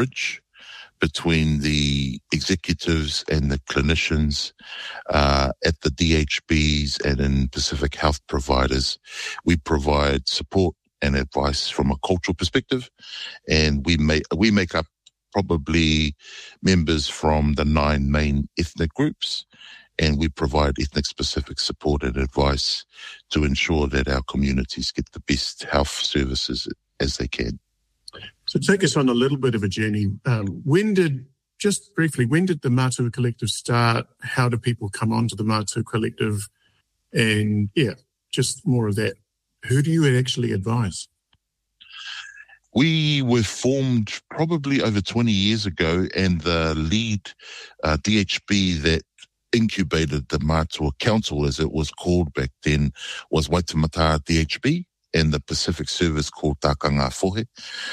bridge between the executives and the clinicians at the DHBs and in Pacific Health providers. We provide support and advice from a cultural perspective, and we make up probably members from the 9 main ethnic groups, and we provide ethnic-specific support and advice to ensure that our communities get the best health services as they can. So take us on a little bit of a journey. When did the Matua Collective start? How do people come onto the Matua Collective? And just more of that. Who do you actually advise? We were formed probably over 20 years ago, and the lead DHB that incubated the Matua Council, as it was called back then, was Waitemata DHB, and the Pacific Service called Takanga Fohe.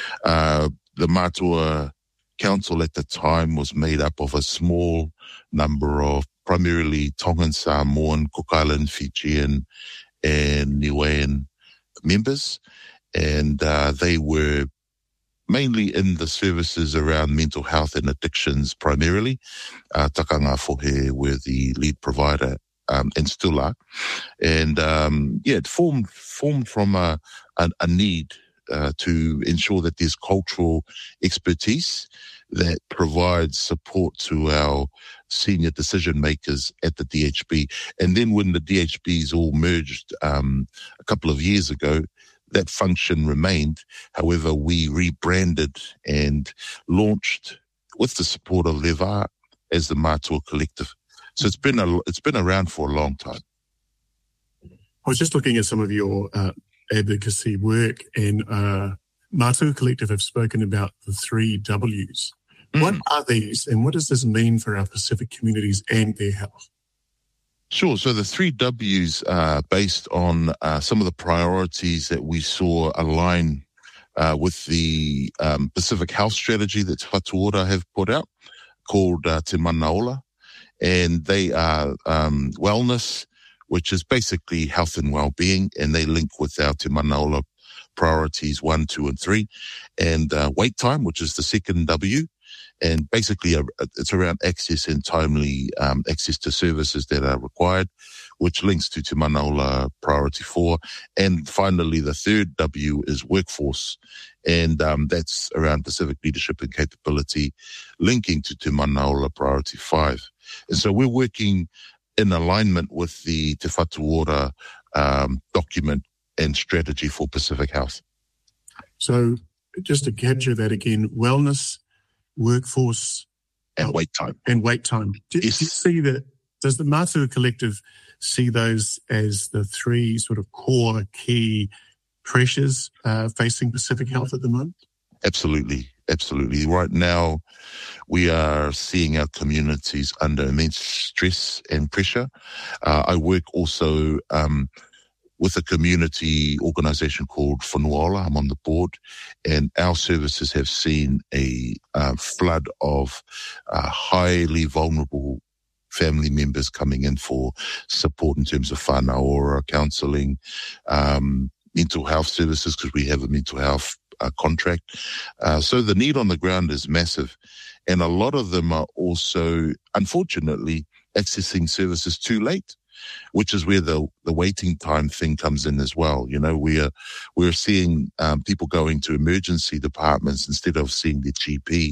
The Matua Council at the time was made up of a small number of primarily Tongan, Samoan, Cook Island, Fijian, and Niuean members, and they were mainly in the services around mental health and addictions primarily. Takanga Fohe were the lead provider and still are. And it formed from a need to ensure that there's cultural expertise that provides support to our senior decision makers at the DHB. And then when the DHBs all merged a couple of years ago, that function remained. However, we rebranded and launched with the support of Levar as the Matua Collective. So it's been around for a long time. I was just looking at some of your advocacy work, and Matua Collective have spoken about the 3 Ws. What are these, and what does this mean for our Pacific communities and their health? Sure. So the 3 Ws are based on some of the priorities that we saw align with the Pacific Health Strategy that Te Whatu Ora have put out, called Te Manaola. And they are wellness, which is basically health and well-being, and they link with our Te Manaola priorities 1, 2, and 3. And wait time, which is the second W. And basically, it's around access and timely access to services that are required, which links to Te Manaola Priority 4. And finally, the third W is workforce. And that's around Pacific leadership and capability, linking to Te Manaola Priority 5. And so we're working in alignment with the Te Whatu Ora document and strategy for Pacific Health. So just to capture that again, wellness, workforce, and wait time. Do you see that? Does the Matua Collective see those as the 3 sort of core key pressures facing Pacific Health at the moment? Absolutely. Right now, we are seeing our communities under immense stress and pressure. I work also with a community organisation called Whanuola. I'm on the board, and our services have seen a flood of highly vulnerable family members coming in for support in terms of whanaora, counselling, mental health services, because we have a mental health contract. So the need on the ground is massive. And a lot of them are also, unfortunately, accessing services too late, which is where the waiting time thing comes in as well. You know, we're seeing people going to emergency departments instead of seeing the GP,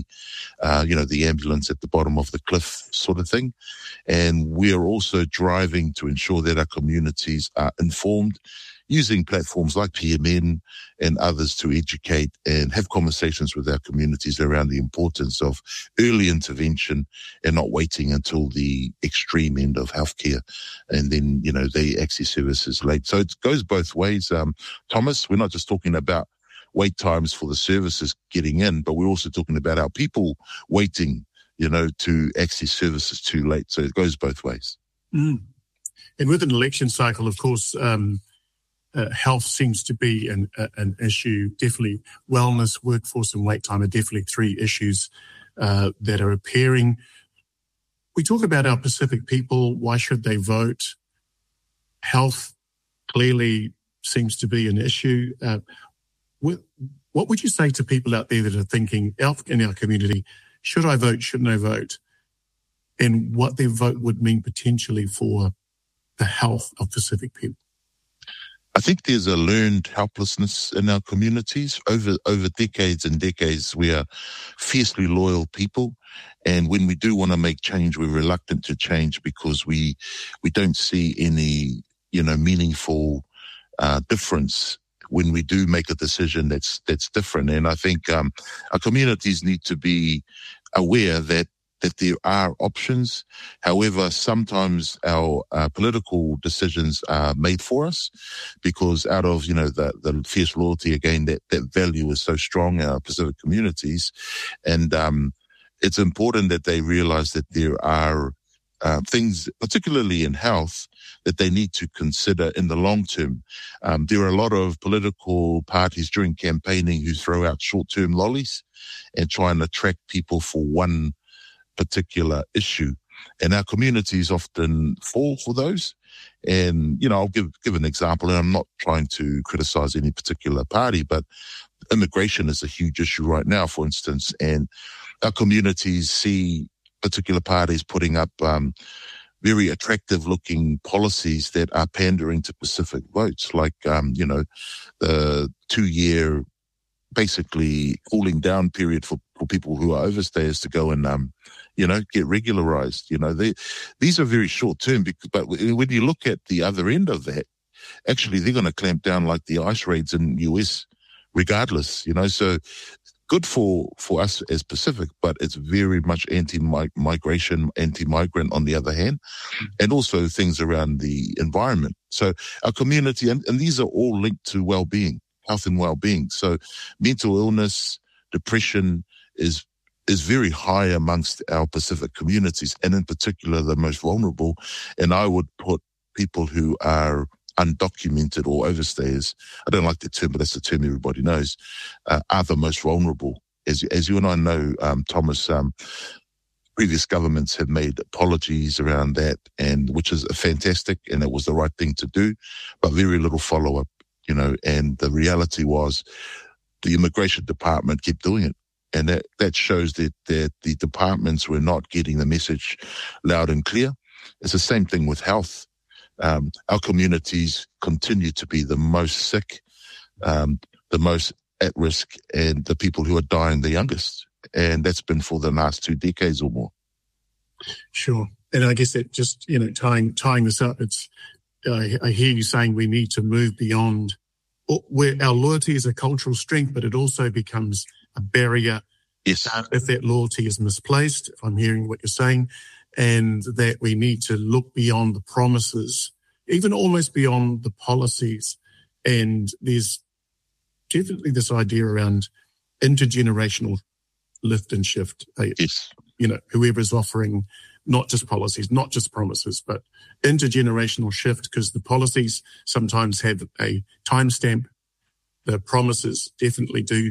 the ambulance at the bottom of the cliff sort of thing. And we are also driving to ensure that our communities are informed, using platforms like PMN and others to educate and have conversations with our communities around the importance of early intervention and not waiting until the extreme end of healthcare. And then, they access services late. So it goes both ways. Thomas, we're not just talking about wait times for the services getting in, but we're also talking about our people waiting, to access services too late. So it goes both ways. And with an election cycle, of course, health seems to be an issue. Definitely wellness, workforce, and wait time are definitely 3 issues that are appearing. We talk about our Pacific people. Why should they vote? Health clearly seems to be an issue. What What would you say to people out there that are thinking in our community, should I vote, shouldn't I vote? And what their vote would mean potentially for the health of Pacific people? I think there's a learned helplessness in our communities. Over decades and decades, we are fiercely loyal people. And when we do want to make change, we're reluctant to change because we don't see any, meaningful difference when we do make a decision that's different. And I think our communities need to be aware that there are options. However, sometimes our political decisions are made for us because out of, the fierce loyalty, again, that value is so strong in our Pacific communities. And it's important that they realize that there are things, particularly in health, that they need to consider in the long term. There are a lot of political parties during campaigning who throw out short-term lollies and try and attract people for one particular issue. And our communities often fall for those. And, I'll give an example, and I'm not trying to criticize any particular party, but immigration is a huge issue right now, for instance. And our communities see particular parties putting up very attractive looking policies that are pandering to Pacific votes, like, the 2-year basically cooling down period for people who are overstayers to go and, get regularized. These are very short term, but when you look at the other end of that, actually they're going to clamp down like the ICE raids in US regardless, so good for us as Pacific, but it's very much anti-migration, anti-migrant on the other hand, and also things around the environment. So our community, and these are all linked to well-being, health and well-being. So mental illness, depression is very high amongst our Pacific communities, and in particular the most vulnerable. And I would put people who are undocumented or overstayers, I don't like the term, but that's the term everybody knows, are the most vulnerable. As you and I know, Thomas, previous governments have made apologies around that, and which is fantastic, and it was the right thing to do, but very little follow-up, and the reality was the immigration department kept doing it. And that shows that the departments were not getting the message loud and clear. It's the same thing with health. Our communities continue to be the most sick, the most at risk, and the people who are dying the youngest. And that's been for the last 2 decades or more. Sure. And I guess that just, tying this up, I hear you saying we need to move beyond where our loyalty is a cultural strength, but it also becomes a barrier. Yes. If that loyalty is misplaced, if I'm hearing what you're saying, and that we need to look beyond the promises, even almost beyond the policies. And there's definitely this idea around intergenerational lift and shift. Yes. Whoever's offering not just policies, not just promises, but intergenerational shift, because the policies sometimes have a timestamp. The promises definitely do.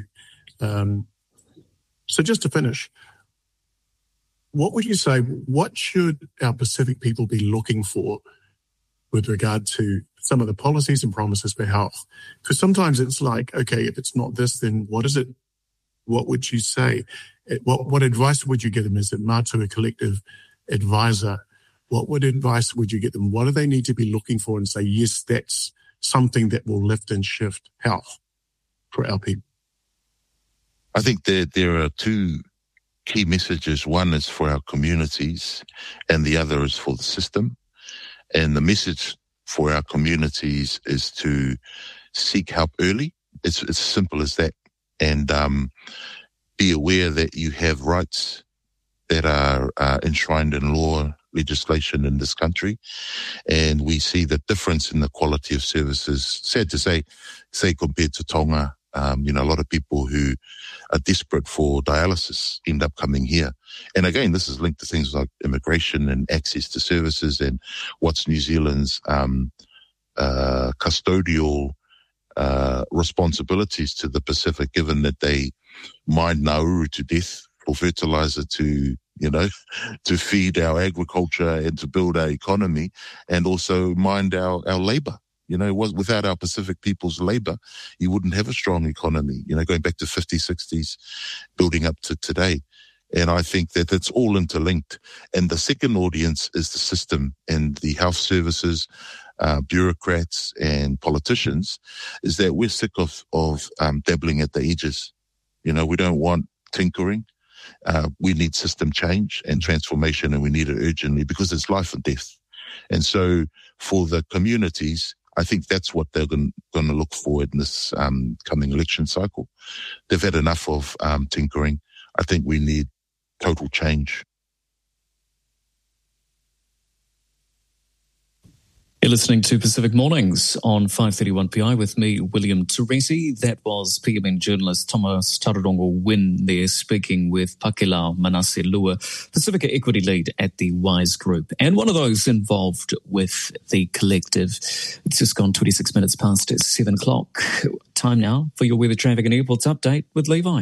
So just to finish, what would you say, what should our Pacific people be looking for with regard to some of the policies and promises for health? Because sometimes it's like, okay, if it's not this, then what is it? What would you say? What advice would you give them? Is it Mātua Collective advisor? What advice would you get them? What do they need to be looking for and say, yes, that's something that will lift and shift health for our people? I think there are 2 key messages. One is for our communities and the other is for the system. And the message for our communities is to seek help early. It's as simple as that. And be aware that you have rights that are enshrined in law, legislation in this country. And we see the difference in the quality of services, sad to say compared to Tonga. A lot of people who are desperate for dialysis end up coming here. And again, this is linked to things like immigration and access to services and what's New Zealand's custodial responsibilities to the Pacific, given that they mine Nauru to death for fertilizer to feed our agriculture and to build our economy, and also mind our labor. Without our Pacific people's labor, you wouldn't have a strong economy, going back to 50s, 60s, building up to today. And I think that it's all interlinked. And the second audience is the system and the health services, bureaucrats and politicians, is that we're sick of dabbling at the edges. We don't want tinkering. We need system change and transformation, and we need it urgently because it's life and death. And so for the communities, I think that's what they're going to look for in this coming election cycle. They've had enough of tinkering. I think we need total change. You're listening to Pacific Mornings on 531 PI with me, William Teresi. That was PMN journalist Thomas Tararongo Wynn there speaking with Pakilau Manase Lua, Pacifica Equity Lead at the WISE Group, and one of those involved with the collective. It's just gone 26 minutes past 7 o'clock. Time now for your weather, traffic and airports update with Levi.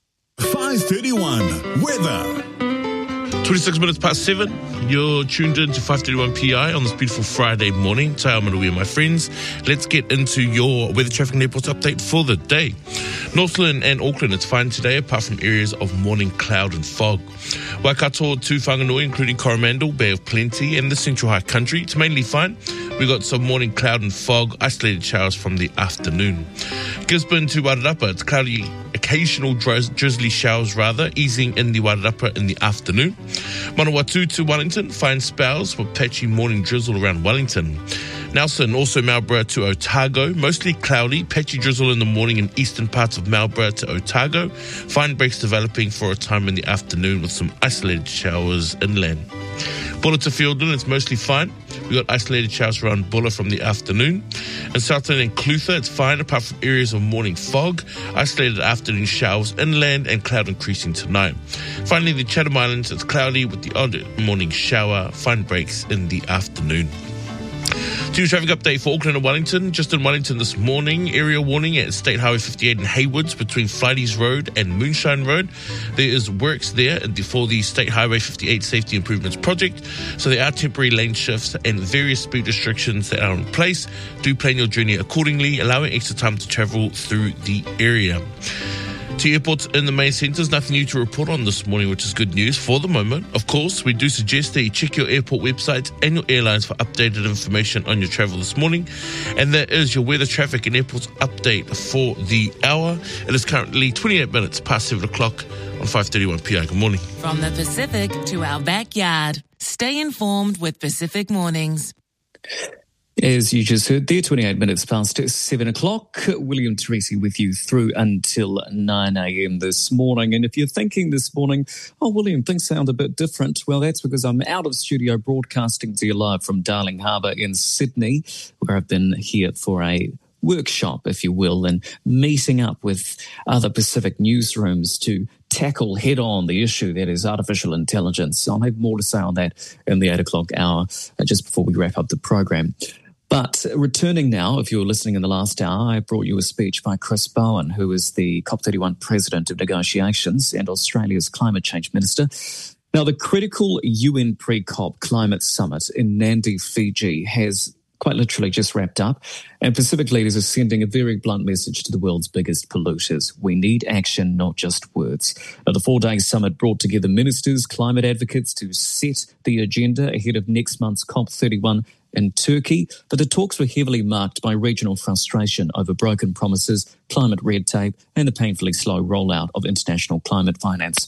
531 weather. 26 minutes past 7, you're tuned in to 531 PI on this beautiful Friday morning. Te ao manuia, my friends. Let's get into your weather, traffic and airports update for the day. Northland and Auckland, it's fine today, apart from areas of morning cloud and fog. Waikato to Whanganui, including Coromandel, Bay of Plenty, and the Central High Country, it's mainly fine. We've got some morning cloud and fog, isolated showers from the afternoon. Gisborne to Wairarapa, it's cloudy, occasional drizzly showers easing in the Wairarapa in the afternoon. Manawatu to Wellington, fine spells with patchy morning drizzle around Wellington. Nelson, also Marlborough to Otago, mostly cloudy, patchy drizzle in the morning in eastern parts of Marlborough to Otago. Fine breaks developing for a time in the afternoon with some isolated showers inland. Bulla to Fiordland, it's mostly fine. We've got isolated showers around Bulla from the afternoon. In Southland and Clutha, it's fine apart from areas of morning fog, isolated afternoon showers inland and cloud increasing tonight. Finally, the Chatham Islands, it's cloudy with the odd morning shower, fine breaks in the afternoon. To traffic update for Auckland and Wellington. Just in Wellington this morning, area warning at State Highway 58 in Haywoods between Flighties Road and Moonshine Road. There is works there for the State Highway 58 Safety Improvements Project. So there are temporary lane shifts and various speed restrictions that are in place. Do plan your journey accordingly, allowing extra time to travel through the area. To airports in the main centres, nothing new to report on this morning, which is good news for the moment. Of course, we do suggest that you check your airport websites and your airlines for updated information on your travel this morning. And that is your weather, traffic and airports update for the hour. It is currently 28 minutes past 7 o'clock on 531 PI. Good morning. From the Pacific to our backyard, stay informed with Pacific Mornings. As you just heard there, 28 minutes past 7 o'clock. William Teresi with you through until 9 a.m. this morning. And if you're thinking this morning, oh, William, things sound a bit different, well, that's because I'm out of studio broadcasting to you live from Darling Harbour in Sydney, where I've been here for a workshop, if you will, and meeting up with other Pacific newsrooms to tackle head-on the issue that is artificial intelligence. I'll have more to say on that in the 8 o'clock hour, just before we wrap up the program. But returning now, if you were listening in the last hour, I brought you a speech by Chris Bowen, who is the COP31 President of Negotiations and Australia's Climate Change Minister. Now, the critical UN pre-COP Climate Summit in Nadi, Fiji, has quite literally just wrapped up, and Pacific leaders are sending a very blunt message to the world's biggest polluters. We need action, not just words. Now, the 4-day summit brought together ministers, climate advocates to set the agenda ahead of next month's COP31 in Turkey, but the talks were heavily marked by regional frustration over broken promises, climate red tape, and the painfully slow rollout of international climate finance.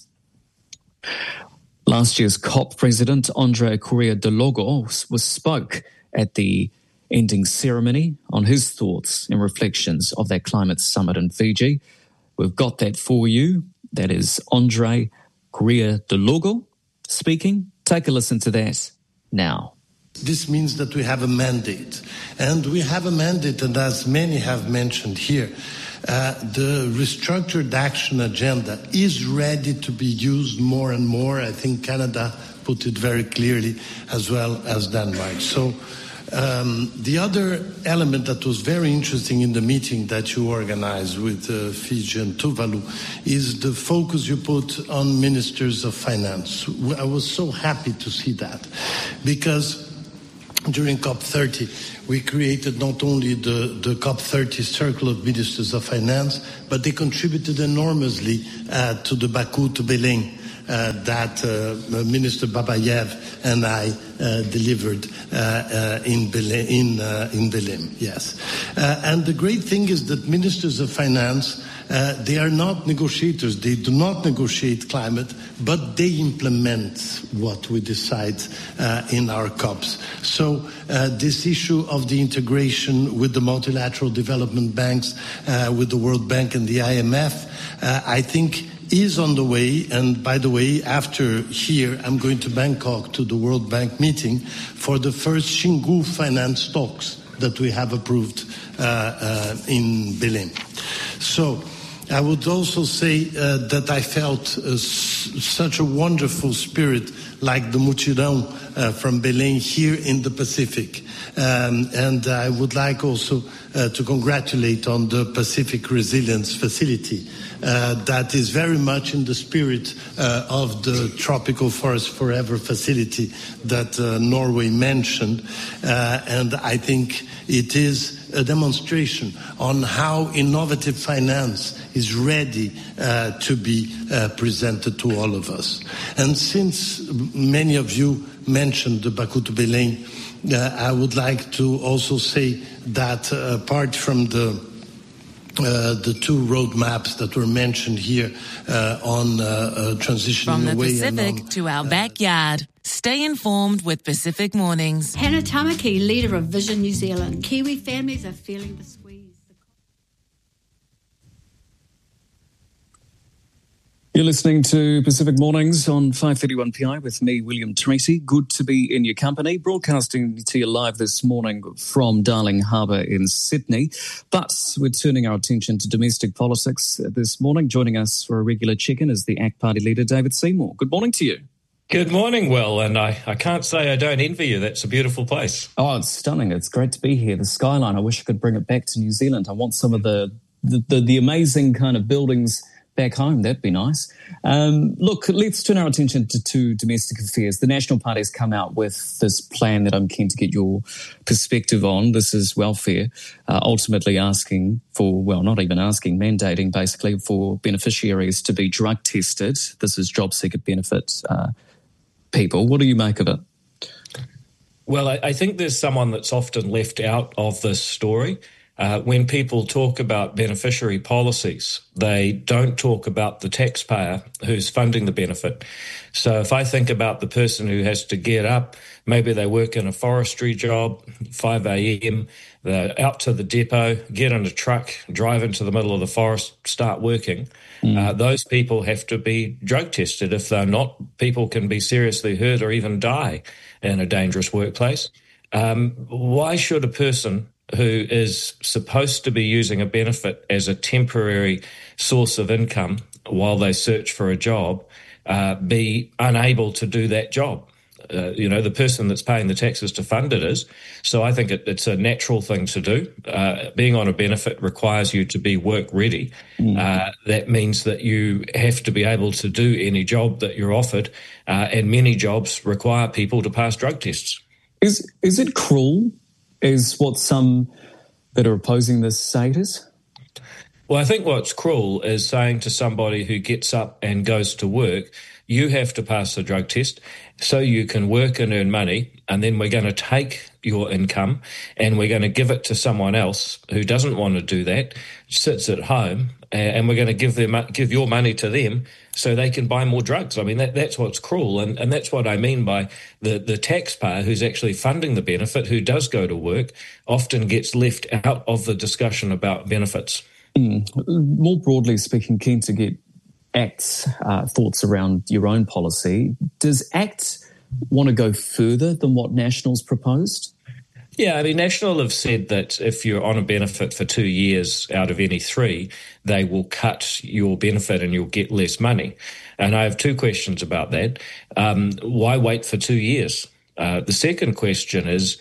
Last year's COP President Andre Correa de Logo spoke at the ending ceremony on his thoughts and reflections of that climate summit in Fiji. We've got that for you. That is Andre Correa de Logo speaking. Take a listen to that now. This means that we have a mandate. And we have a mandate, and as many have mentioned here, the restructured action agenda is ready to be used more and more. I think Canada put it very clearly, as well as Denmark. So the other element that was very interesting in the meeting that you organized with Fiji and Tuvalu is the focus you put on ministers of finance. I was so happy to see that, because during COP30, we created not only the COP30 Circle of Ministers of Finance, but they contributed enormously to the Baku to Belém that Minister Babayev and I delivered in Belém. Yes, and the great thing is that ministers of finance, they are not negotiators. They do not negotiate climate, but they implement what we decide in our COPs. So this issue of the integration with the multilateral development banks, with the World Bank and the IMF, I think is on the way. And by the way, after here, I'm going to Bangkok to the World Bank meeting for the first Xingu finance talks that we have approved in Belém. So I would also say that I felt such a wonderful spirit like the Mutirão from Belém here in the Pacific. And I would like also to congratulate on the Pacific Resilience Facility that is very much in the spirit of the Tropical Forest Forever facility that Norway mentioned. And I think it is a demonstration on how innovative finance is ready to be presented to all of us. And since many of you mentioned the Baku to Belém, I would like to also say that apart from the two roadmaps that were mentioned here on transitioning from the away Pacific to our backyard. Stay informed with Pacific Mornings. Hannah Tamaki, leader of Vision New Zealand. Kiwi families are feeling the squeeze. You're listening to Pacific Mornings on 531 PI with me, William Tracy. Good to be in your company. Broadcasting to you live this morning from Darling Harbour in Sydney. But we're turning our attention to domestic politics this morning. Joining us for a regular check-in is the ACT Party leader, David Seymour. Good morning to you. Good morning, Will, and I can't say I don't envy you. That's a beautiful place. Oh, it's stunning. It's great to be here. The skyline, I wish I could bring it back to New Zealand. I want some of the amazing kind of buildings back home. That'd be nice. Look, let's turn our attention to domestic affairs. The National Party's come out with this plan that I'm keen to get your perspective on. This is welfare, ultimately asking for, well, not even asking, mandating basically for beneficiaries to be drug tested. This is job seeker benefit people. What do you make of it? Well, I think there's someone that's often left out of this story. When people talk about beneficiary policies, they don't talk about the taxpayer who's funding the benefit. So if I think about the person who has to get up, maybe they work in a forestry job, 5 a.m., they're out to the depot, get in a truck, drive into the middle of the forest, start working. Those people have to be drug tested. If they're not, people can be seriously hurt or even die in a dangerous workplace. Why should a person who is supposed to be using a benefit as a temporary source of income while they search for a job be unable to do that job? The person that's paying the taxes to fund it is. So I think it's a natural thing to do. Being on a benefit requires you to be work ready. That means that you have to be able to do any job that you're offered, and many jobs require people to pass drug tests. Is it cruel, is what some that are opposing this say it is? Well, I think what's cruel is saying to somebody who gets up and goes to work, you have to pass the drug test so you can work and earn money, and then we're going to take your income and we're going to give it to someone else who doesn't want to do that, sits at home, and we're going to give your money to them so they can buy more drugs. I mean, that's what's cruel, and that's what I mean by the taxpayer who's actually funding the benefit, who does go to work, often gets left out of the discussion about benefits. More broadly speaking, keen to get ACT's thoughts around your own policy. Does ACT want to go further than what National's proposed? Yeah, I mean, National have said that if you're on a benefit for 2 years out of any 3, they will cut your benefit and you'll get less money. And I have 2 questions about that. Why wait for 2 years? The second question is,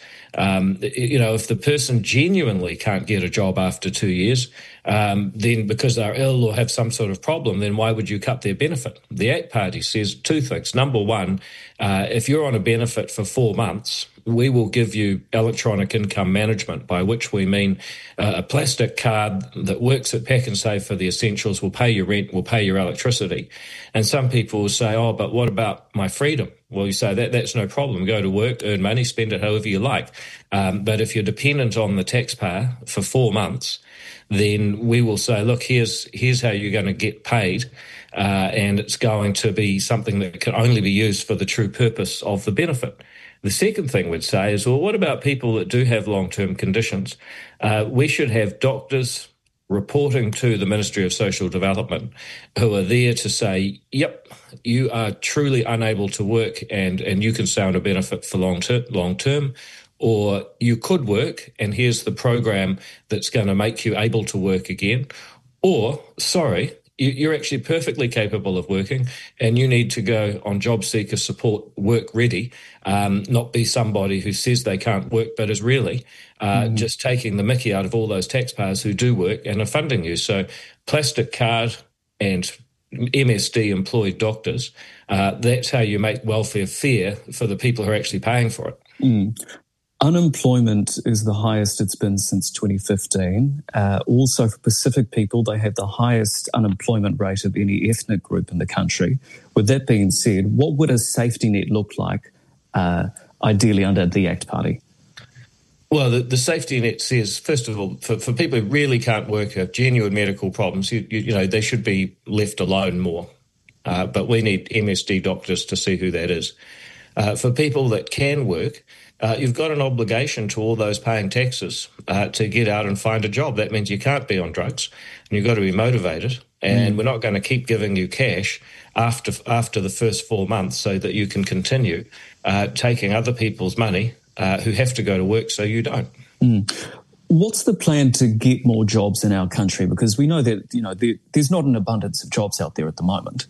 if the person genuinely can't get a job after 2 years, then because they're ill or have some sort of problem, then why would you cut their benefit? The ACT Party says 2 things. Number one, if you're on a benefit for 4 months we will give you electronic income management, by which we mean a plastic card that works at Pak'nSave for the essentials, will pay your rent, will pay your electricity. And some people will say, oh, but what about my freedom? Well, you say that's no problem. Go to work, earn money, spend it however you like. But if you're dependent on the taxpayer for 4 months, then we will say, look, here's how you're going to get paid, and it's going to be something that can only be used for the true purpose of the benefit. The second thing we'd say is, well, what about people that do have long-term conditions? We should have doctors reporting to the Ministry of Social Development who are there to say, yep, you are truly unable to work and you can stay on a benefit for long term, or you could work and here's the program that's going to make you able to work again, or, sorry, you're actually perfectly capable of working and you need to go on job seeker support, work ready, not be somebody who says they can't work but is really just taking the mickey out of all those taxpayers who do work and are funding you. So plastic card and MSD employed doctors, that's how you make welfare fair for the people who are actually paying for it. Unemployment is the highest it's been since 2015. Also, for Pacific people, they have the highest unemployment rate of any ethnic group in the country. With that being said, what would a safety net look like, ideally under the ACT Party? Well, the safety net says, first of all, for people who really can't work, who have genuine medical problems, you know, they should be left alone more. But we need MSD doctors to see who that is. For people that can work, you've got an obligation to all those paying taxes to get out and find a job. That means you can't be on drugs and you've got to be motivated. And we're not going to keep giving you cash after the first 4 months so that you can continue taking other people's money who have to go to work so you don't. What's the plan to get more jobs in our country? Because we know that, you know, there's not an abundance of jobs out there at the moment.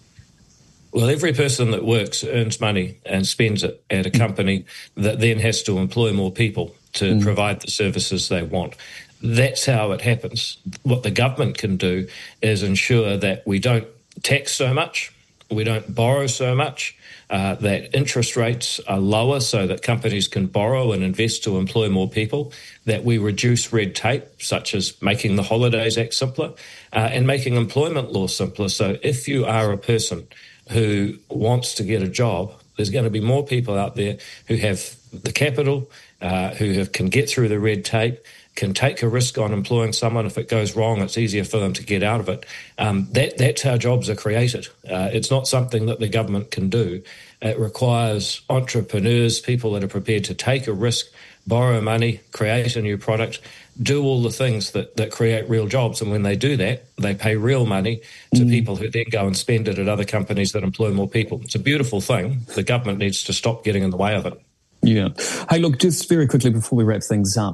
Well, every person that works earns money and spends it at a company that then has to employ more people to provide the services they want. That's how it happens. What the government can do is ensure that we don't tax so much, we don't borrow so much, that interest rates are lower so that companies can borrow and invest to employ more people, that we reduce red tape, such as making the Holidays Act simpler, and making employment law simpler. So if you are a person who wants to get a job, there's going to be more people out there who have the capital, who can get through the red tape, can take a risk on employing someone. If it goes wrong, it's easier for them to get out of it. That's how jobs are created. It's not something that the government can do. It requires entrepreneurs, people that are prepared to take a risk, borrow money, create a new product, do all the things that create real jobs. And when they do that, they pay real money to people who then go and spend it at other companies that employ more people. It's a beautiful thing. The government needs to stop getting in the way of it. Yeah. Hey, look, just very quickly before we wrap things up,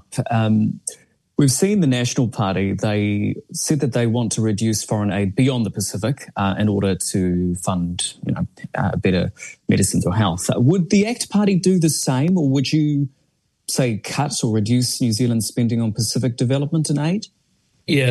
we've seen the National Party, they said that they want to reduce foreign aid beyond the Pacific in order to fund, you know, better medicines or health. Would the ACT Party do the same, or would you say cut or reduce New Zealand's spending on Pacific development and aid? Yeah,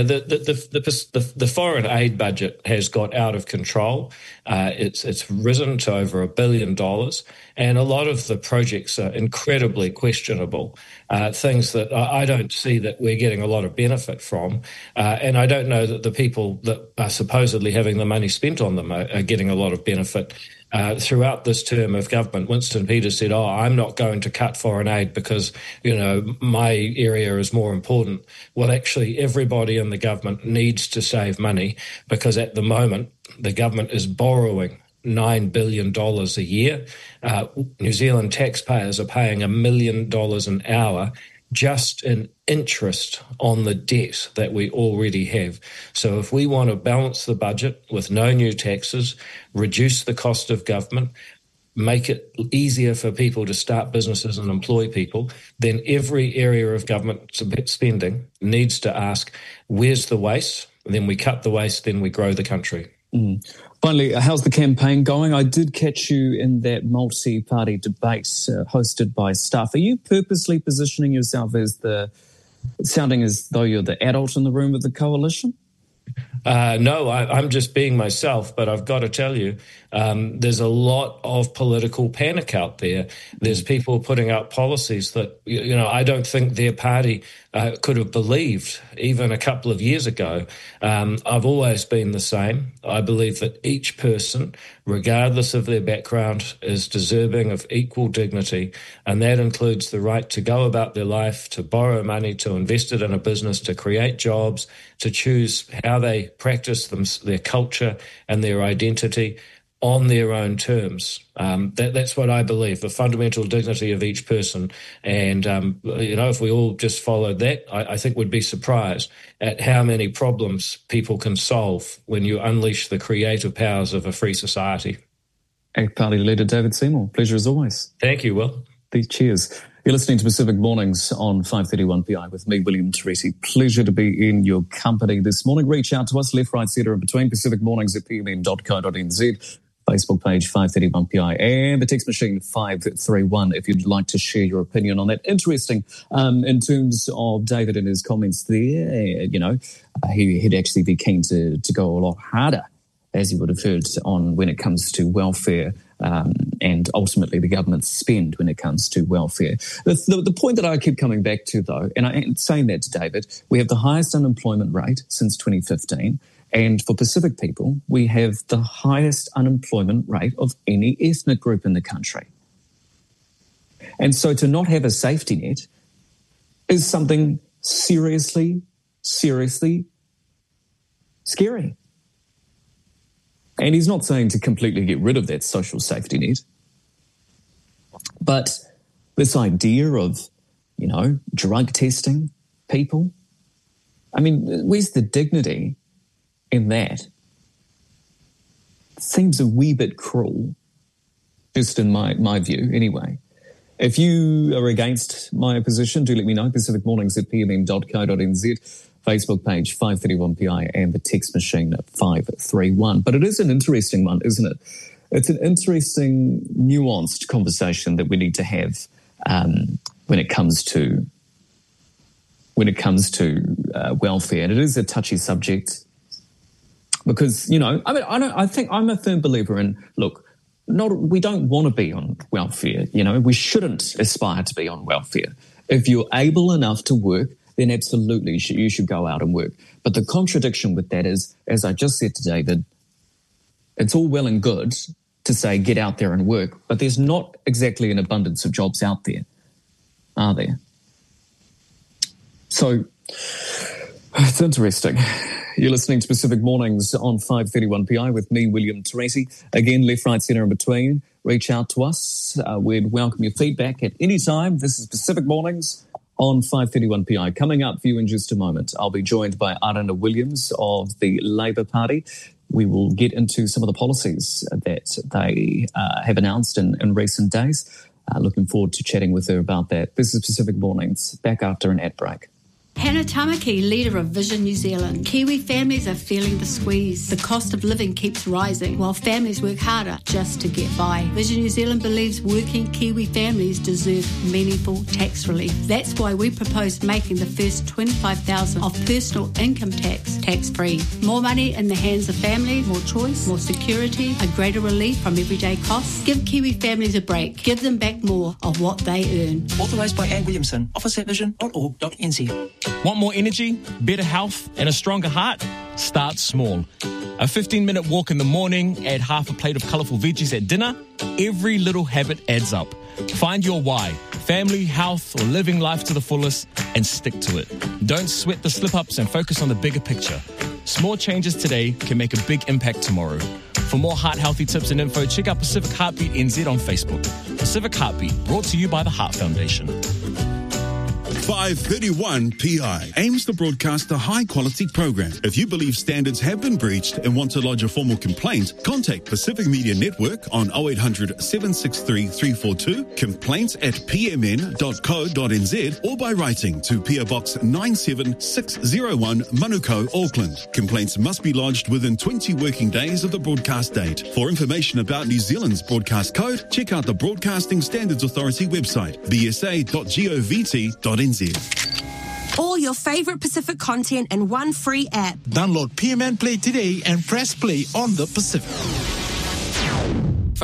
the foreign aid budget has got out of control. It's risen to over $1 billion, and a lot of the projects are incredibly questionable, things that I don't see that we're getting a lot of benefit from, and I don't know that the people that are supposedly having the money spent on them are getting a lot of benefit. Throughout this term of government, Winston Peters said, I'm not going to cut foreign aid because, you know, my area is more important. Well, actually, everybody in the government needs to save money because at the moment, the government is borrowing $9 billion a year. New Zealand taxpayers are paying $1 million an hour just in interest on the debt that we already have. So if we want to balance the budget with no new taxes, reduce the cost of government, make it easier for people to start businesses and employ people, then every area of government spending needs to ask, where's the waste? Then we cut the waste, then we grow the country. Finally, how's the campaign going? I did catch you in that multi-party debate hosted by Stuff. Are you purposely positioning yourself as sounding as though you're the adult in the room of the coalition? No, I'm just being myself, but I've got to tell you, There's a lot of political panic out there. There's people putting out policies that, I don't think their party could have believed even a couple of years ago. I've always been the same. I believe that each person, regardless of their background, is deserving of equal dignity, and that includes the right to go about their life, to borrow money, to invest it in a business, to create jobs, to choose how they practice their culture and their identity on their own terms. That's what I believe, the fundamental dignity of each person. And, if we all just followed that, I think we'd be surprised at how many problems people can solve when you unleash the creative powers of a free society. ACT Party Leader David Seymour, pleasure as always. Thank you, Will. Cheers. You're listening to Pacific Mornings on 531 PI with me, William Teresi. Pleasure to be in your company this morning. Reach out to us, left, right, centre, and between, Pacific Mornings at pmn.co.nz. Facebook page 531 PI and the text machine 531 if you'd like to share your opinion on that. Interesting in terms of David and his comments there, he'd actually be keen to go a lot harder, as you would have heard, on when it comes to welfare and ultimately the government's spend when it comes to welfare. The point that I keep coming back to, though, and I'm saying that to David, we have the highest unemployment rate since 2015. And for Pacific people, we have the highest unemployment rate of any ethnic group in the country. And so to not have a safety net is something seriously, seriously scary. And he's not saying to completely get rid of that social safety net. But this idea of, drug testing people, where's the dignity in that? Seems a wee bit cruel, just in my view anyway. If you are against my position, do let me know. Pacific Mornings at pmn.co.nz, Facebook page 531 PI and the text machine at 531. But it is an interesting one, isn't it? It's an interesting, nuanced conversation that we need to have when it comes to welfare. And it is a touchy subject. Because, I think I'm a firm believer in, look, we don't want to be on welfare. We shouldn't aspire to be on welfare. If you're able enough to work, then absolutely you should go out and work. But the contradiction with that is, as I just said to David, it's all well and good to say get out there and work, but there's not exactly an abundance of jobs out there, are there? So it's interesting. You're listening to Pacific Mornings on 531 PI with me, William Teresi. Again, left, right, centre, and between. Reach out to us. We'd welcome your feedback at any time. This is Pacific Mornings on 531 PI. Coming up for you in just a moment, I'll be joined by Arana Williams of the Labour Party. We will get into some of the policies that they have announced in recent days. Looking forward to chatting with her about that. This is Pacific Mornings, back after an ad break. Hannah Tamaki, leader of Vision New Zealand. Kiwi families are feeling the squeeze. The cost of living keeps rising while families work harder just to get by. Vision New Zealand believes working Kiwi families deserve meaningful tax relief. That's why we proposed making the first $25,000 of personal income tax tax-free. More money in the hands of families, more choice, more security, a greater relief from everyday costs. Give Kiwi families a break. Give them back more of what they earn. Authorised by Anne Williamson. Office at vision.org.nz. Want more energy, better health, and a stronger heart? Start small. A 15-minute walk in the morning, add half a plate of colourful veggies at dinner. Every little habit adds up. Find your why, family, health, or living life to the fullest, and stick to it. Don't sweat the slip-ups and focus on the bigger picture. Small changes today can make a big impact tomorrow. For more heart-healthy tips and info, check out Pacific Heartbeat NZ on Facebook. Pacific Heartbeat, brought to you by the Heart Foundation. 531 PI aims to broadcast a high-quality program. If you believe standards have been breached and want to lodge a formal complaint, contact Pacific Media Network on 0800 763 342, complaints@pmn.co.nz, or by writing to PO Box 97601, Manukau, Auckland. Complaints must be lodged within 20 working days of the broadcast date. For information about New Zealand's broadcast code, check out the Broadcasting Standards Authority website, bsa.govt.nz. All your favourite Pacific content in one free app. Download PMN Play today and press play on the Pacific.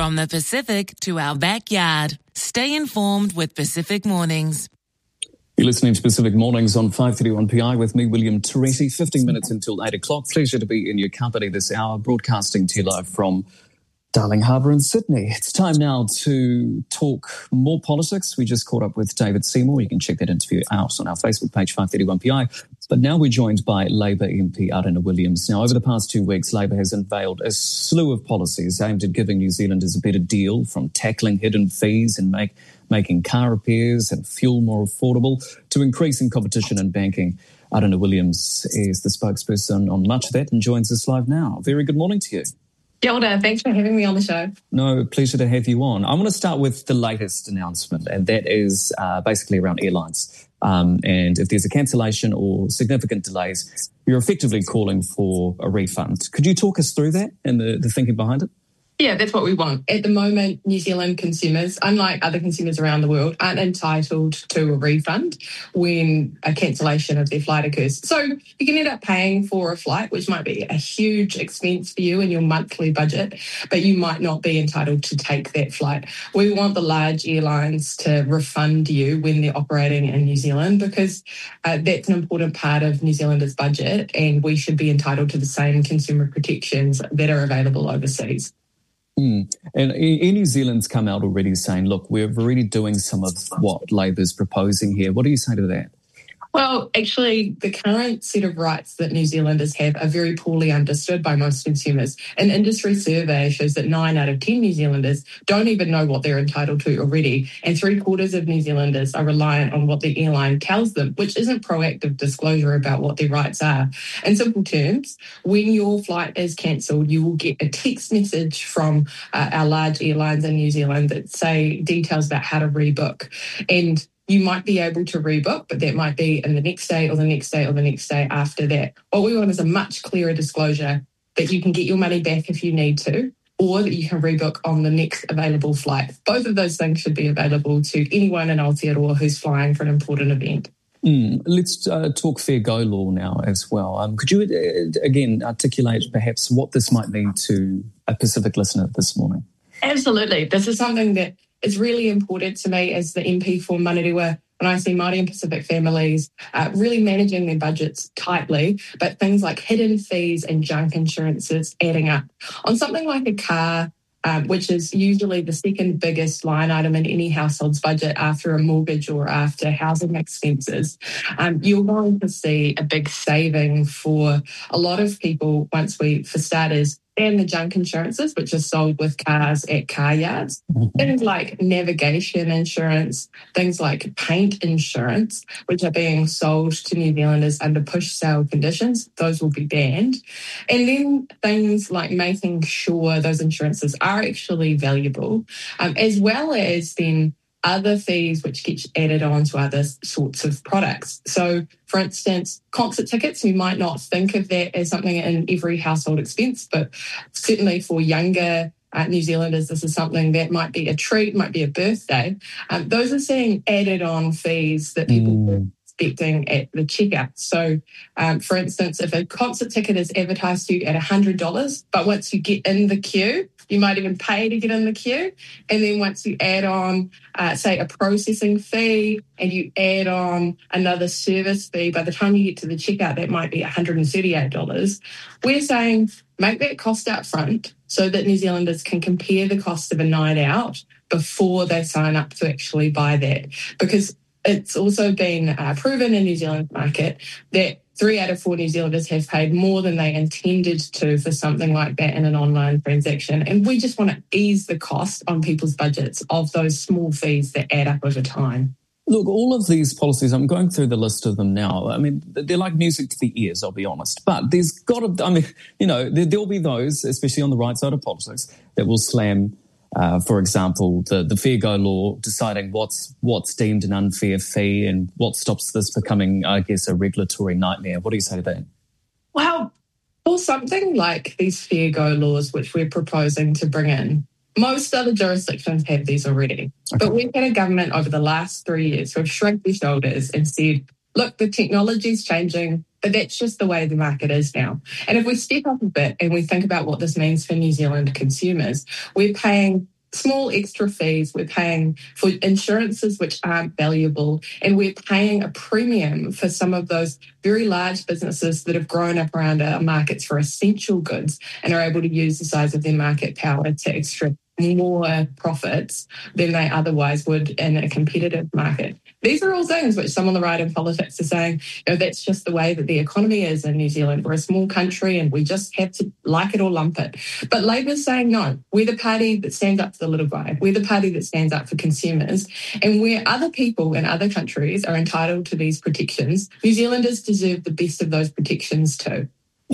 From the Pacific to our backyard. Stay informed with Pacific Mornings. You're listening to Pacific Mornings on 531 PI with me, William Teresi. 15 minutes until 8 o'clock. Pleasure to be in your company this hour, broadcasting to you live from Darling Harbour in Sydney. It's time now to talk more politics. We just caught up with David Seymour. You can check that interview out on our Facebook page, 531 PI. But now we're joined by Labour MP Aruna Williams. Now, over the past 2 weeks, Labour has unveiled a slew of policies aimed at giving New Zealanders a better deal, from tackling hidden fees and making car repairs and fuel more affordable to increasing competition in banking. Aruna Williams is the spokesperson on much of that and joins us live now. Very good morning to you. Kia ora, thanks for having me on the show. No, pleasure to have you on. I want to start with the latest announcement, and that is basically around airlines. And if there's a cancellation or significant delays, you're effectively calling for a refund. Could you talk us through that and the thinking behind it? Yeah, that's what we want. At the moment, New Zealand consumers, unlike other consumers around the world, aren't entitled to a refund when a cancellation of their flight occurs. So you can end up paying for a flight, which might be a huge expense for you in your monthly budget, but you might not be entitled to take that flight. We want the large airlines to refund you when they're operating in New Zealand, because that's an important part of New Zealanders' budget, and we should be entitled to the same consumer protections that are available overseas. And New Zealand's come out already saying, look, we're already doing some of what Labour's proposing here. What do you say to that? Well, actually, the current set of rights that New Zealanders have are very poorly understood by most consumers. An industry survey shows that 9 out of 10 New Zealanders don't even know what they're entitled to already, and 3/4 of New Zealanders are reliant on what the airline tells them, which isn't proactive disclosure about what their rights are. In simple terms, when your flight is cancelled, you will get a text message from our large airlines in New Zealand that say details about how to rebook. And you might be able to rebook, but that might be in the next day or the next day or the next day after that. What we want is a much clearer disclosure that you can get your money back if you need to, or that you can rebook on the next available flight. Both of those things should be available to anyone in Aotearoa who's flying for an important event. Let's talk Fair Go law now as well. Could you again articulate perhaps what this might mean to a Pacific listener this morning? Absolutely. This is something that is really important to me as the MP for Manurewa when I see Māori and Pacific families really managing their budgets tightly, but things like hidden fees and junk insurances adding up. On something like a car, which is usually the second biggest line item in any household's budget after a mortgage or after housing expenses, you're going to see a big saving for a lot of people once for starters, and the junk insurances, which are sold with cars at car yards. Things like navigation insurance, things like paint insurance, which are being sold to New Zealanders under push sale conditions, those will be banned. And then things like making sure those insurances are actually valuable, as well as then other fees which get added on to other sorts of products. So, for instance, concert tickets, you might not think of that as something in every household expense, but certainly for younger New Zealanders, this is something that might be a treat, might be a birthday. Those are seeing added on fees that people are expecting at the checkout. So, for instance, if a concert ticket is advertised to you at $100, but once you get in the queue, you might even pay to get in the queue. And then once you add on, say, a processing fee and you add on another service fee, by the time you get to the checkout, that might be $138. We're saying make that cost up front so that New Zealanders can compare the cost of a night out before they sign up to actually buy that. Because it's also been proven in New Zealand market that 3 out of 4 New Zealanders have paid more than they intended to for something like that in an online transaction. And we just want to ease the cost on people's budgets of those small fees that add up over time. Look, all of these policies, I'm going through the list of them now. I mean, they're like music to the ears, I'll be honest. But there's got to, I mean, you know, there'll be those, especially on the right side of politics, that will slam, for example, the Fair Go law, deciding what's deemed an unfair fee and what stops this becoming, I guess, a regulatory nightmare. What do you say to that? Well, for something like these Fair Go laws, which we're proposing to bring in, most other jurisdictions have these already. Okay. But we've had a government over the last 3 years who have shrugged their shoulders and said, look, the technology's changing, but that's just the way the market is now. And if we step up a bit and we think about what this means for New Zealand consumers, we're paying small extra fees. We're paying for insurances which aren't valuable, and we're paying a premium for some of those very large businesses that have grown up around our markets for essential goods and are able to use the size of their market power to extract more profits than they otherwise would in a competitive market. These are all things which some on the right in politics are saying, that's just the way that the economy is in New Zealand. We're a small country and we just have to like it or lump it. But Labour's saying, no, we're the party that stands up for the little guy. We're the party that stands up for consumers. And where other people in other countries are entitled to these protections, New Zealanders deserve the best of those protections too.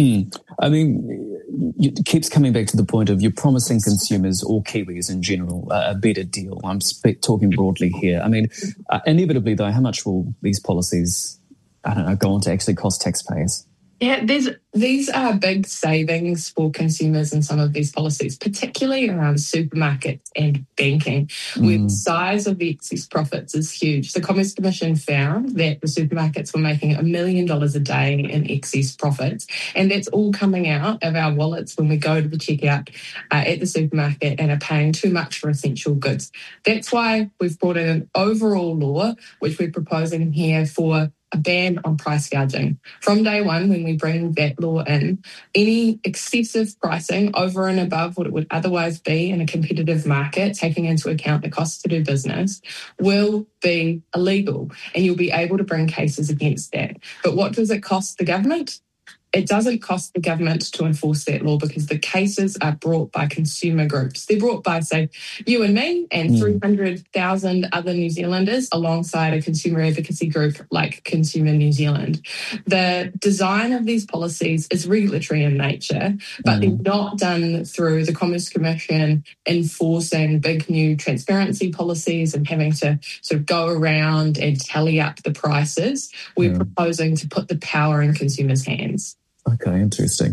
I mean, it keeps coming back to the point of you're promising consumers or Kiwis in general a better deal. I'm talking broadly here. I mean, inevitably, though, how much will these policies, go on to actually cost taxpayers? Yeah, these are big savings for consumers in some of these policies, particularly around supermarkets and banking, where the size of the excess profits is huge. The Commerce Commission found that the supermarkets were making $1 million a day in excess profits, and that's all coming out of our wallets when we go to the checkout at the supermarket and are paying too much for essential goods. That's why we've brought in an overall law, which we're proposing here for a ban on price gouging. From day one, when we bring that law in, any excessive pricing over and above what it would otherwise be in a competitive market, taking into account the cost to do business, will be illegal, and you'll be able to bring cases against that. But what does it cost the government? It doesn't cost the government to enforce that law because the cases are brought by consumer groups. They're brought by, say, you and me and 300,000 other New Zealanders alongside a consumer advocacy group like Consumer New Zealand. The design of these policies is regulatory in nature, but they're not done through the Commerce Commission enforcing big new transparency policies and having to sort of go around and tally up the prices. We're proposing to put the power in consumers' hands. Okay, interesting.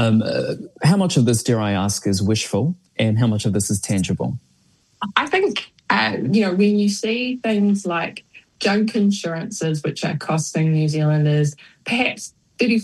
How much of this, dare I ask, is wishful and how much of this is tangible? I think, when you see things like junk insurances, which are costing New Zealanders perhaps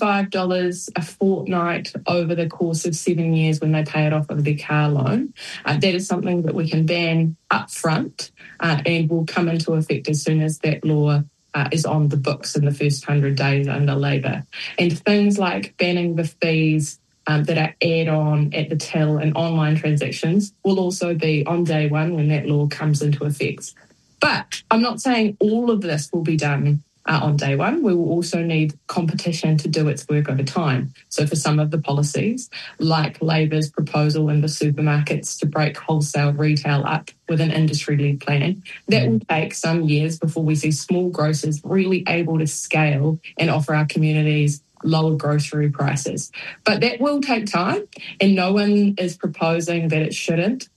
$35 a fortnight over the course of 7 years when they pay it off of their car loan, that is something that we can ban up front and will come into effect as soon as that law is on the books in the first 100 days under Labour. And things like banning the fees that are add-on at the till and online transactions will also be on day one when that law comes into effect. But I'm not saying all of this will be done on day one. We will also need competition to do its work over time. So for some of the policies, like Labour's proposal in the supermarkets to break wholesale retail up with an industry-led plan, that will take some years before we see small grocers really able to scale and offer our communities lower grocery prices. But that will take time, and no one is proposing that it shouldn't.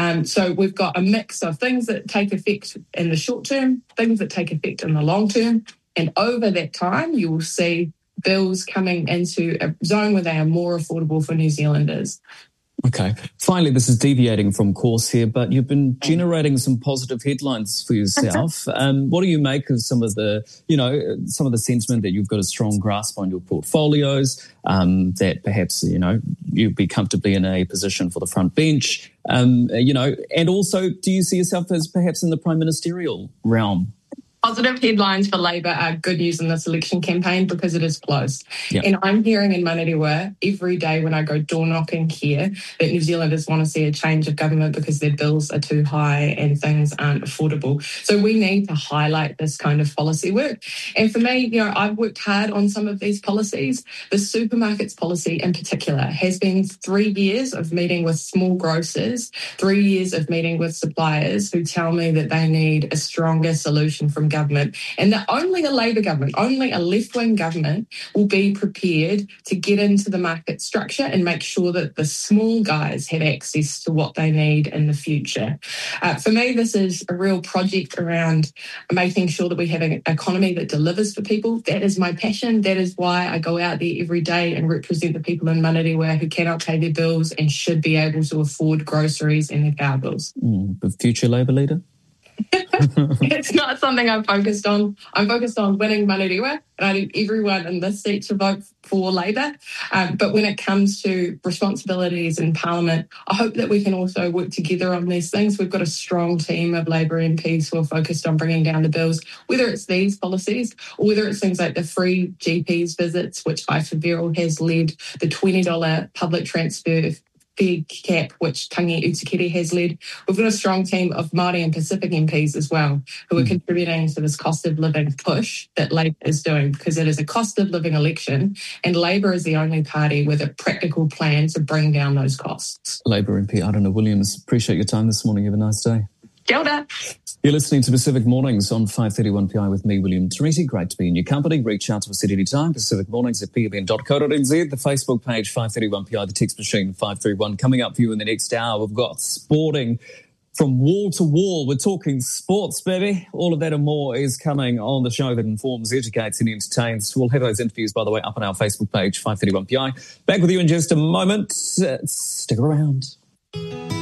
So we've got a mix of things that take effect in the short term, things that take effect in the long term, and over that time you will see bills coming into a zone where they are more affordable for New Zealanders. Okay. Finally, this is deviating from course here, but you've been generating some positive headlines for yourself. What do you make of some of the sentiment that you've got a strong grasp on your portfolios, that perhaps, you'd be comfortably in a position for the front bench, and also do you see yourself as perhaps in the prime ministerial realm? Positive headlines for Labour are good news in this election campaign because it is close. Yep. And I'm hearing in Manarewa every day when I go door knocking here that New Zealanders want to see a change of government because their bills are too high and things aren't affordable. So we need to highlight this kind of policy work. And for me, I've worked hard on some of these policies. The supermarkets policy in particular has been 3 years of meeting with small grocers, 3 years of meeting with suppliers who tell me that they need a stronger solution from government, and that only a Labour government, only a left-wing government will be prepared to get into the market structure and make sure that the small guys have access to what they need in the future. For me, this is a real project around making sure that we have an economy that delivers for people. That is my passion. That is why I go out there every day and represent the people in Manarewa who cannot pay their bills and should be able to afford groceries and their car bills. The future Labour leader? It's not something I'm focused on. I'm focused on winning Manurewa, and I need everyone in this seat to vote for Labour. But when it comes to responsibilities in Parliament, I hope that we can also work together on these things. We've got a strong team of Labour MPs who are focused on bringing down the bills, whether it's these policies or whether it's things like the free GPs visits, which Ifa Verrill has led, the $20 public transfer fee cap, which Tangi Utikere has led. We've got a strong team of Māori and Pacific MPs as well who are contributing to this cost of living push that Labour is doing, because it is a cost of living election and Labour is the only party with a practical plan to bring down those costs. Labour MP Arana Williams, appreciate your time this morning. Have a nice day. Kia ora. You're listening to Pacific Mornings on 531PI with me, William Teresi. Great to be in your company. Reach out to us at any time. Pacific Mornings at pbn.co.nz, the Facebook page 531PI, the text machine 531. Coming up for you in the next hour, we've got sporting from wall to wall. We're talking sports, baby. All of that and more is coming on the show that informs, educates and entertains. We'll have those interviews, by the way, up on our Facebook page 531PI. Back with you in just a moment. Stick around.